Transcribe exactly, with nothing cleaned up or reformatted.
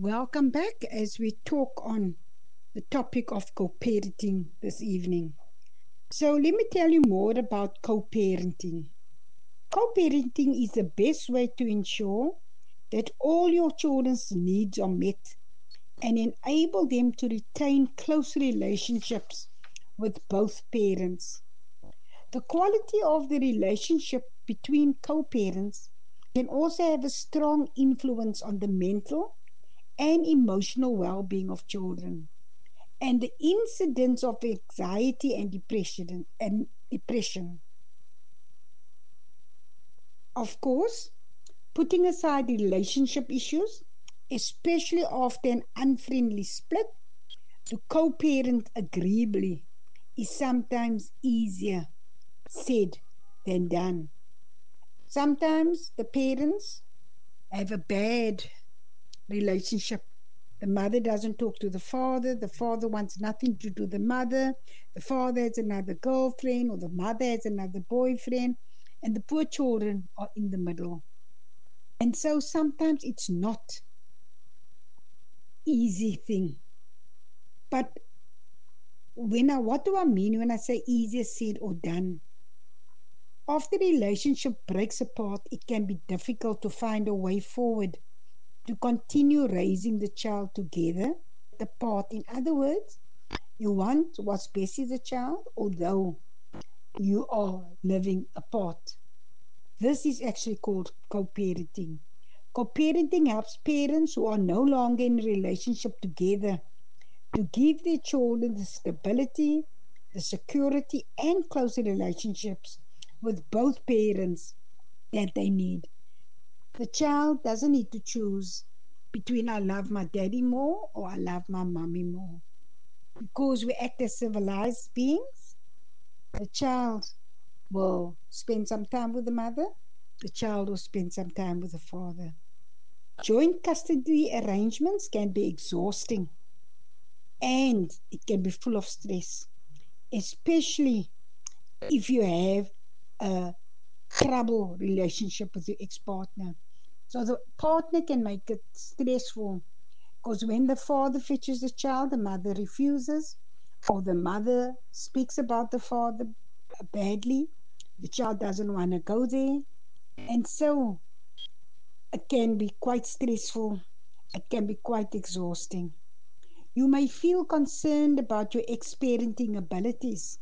Welcome back as we talk on the topic of co parenting this evening. So, let me tell you more about co parenting. Co parenting is the best way to ensure that all your children's needs are met and enable them to retain close relationships with both parents. The quality of the relationship between co parents can also have a strong influence on the mental and emotional well being of children, and the incidence of anxiety and depression. And depression. Of course, putting aside relationship issues, especially after an unfriendly split, to co parent agreeably is sometimes easier said than done. Sometimes the parents have a bad relationship. The mother doesn't talk to the father. The father wants nothing to do with the mother. The father has another girlfriend, or the mother has another boyfriend, and the poor children are in the middle. And so sometimes it's not easy thing. But when I, what do I mean when I say easier said or done? After the relationship breaks apart, it can be difficult to find a way forward to continue raising the child together apart. In other words, you want what's best for the child, although you are living apart. This is actually called co-parenting. Co-parenting helps parents who are no longer in a relationship together to give their children the stability, the security, and closer relationships with both parents that they need. The child doesn't need to choose between I love my daddy more or I love my mommy more. Because we act as civilized beings, the child will spend some time with the mother, the child will spend some time with the father. Joint custody arrangements can be exhausting and it can be full of stress, especially if you have a trouble relationship with your ex-partner. So the partner can make it stressful because when the father fetches the child, the mother refuses, or the mother speaks about the father badly. The child doesn't want to go there. And so it can be quite stressful. It can be quite exhausting. You may feel concerned about your ex parenting abilities.